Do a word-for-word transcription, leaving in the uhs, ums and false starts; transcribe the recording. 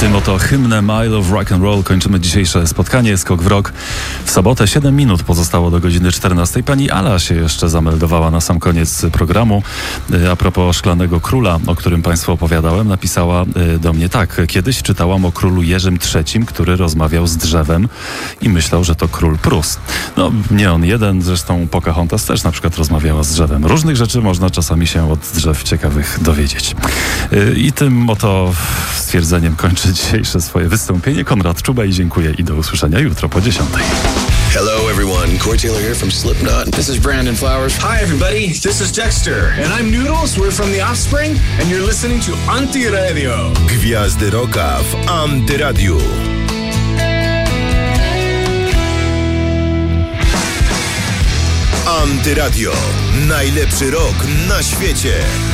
Tym oto hymnem I Love Rock and Roll kończymy dzisiejsze spotkanie Skok w Rok. W sobotę siedem minut pozostało do godziny czternastej. Pani Ala się jeszcze zameldowała na sam koniec programu. A propos Szklanego Króla, o którym Państwu opowiadałem, napisała do mnie tak. Kiedyś czytałam o królu Jerzym trzecim, który rozmawiał z drzewem i myślał, że to król Prus. No, nie on jeden, zresztą Pocahontas też na przykład rozmawiała z drzewem. Różnych rzeczy można czasami się od drzew ciekawych dowiedzieć. I tym oto stwierdzeniem kończy dzisiejsze swoje wystąpienie Konrad Czuba i dziękuję i do usłyszenia jutro po dziesiątej. Hello everyone, Corey Taylor here from Slipknot. This is Brandon Flowers. Hi everybody, this is Dexter. And I'm Noodles, we're from The Offspring and you're listening to Anti-Radio. Gwiazdy Rocka w Antyradiu. Antyradio. Najlepszy rok na świecie.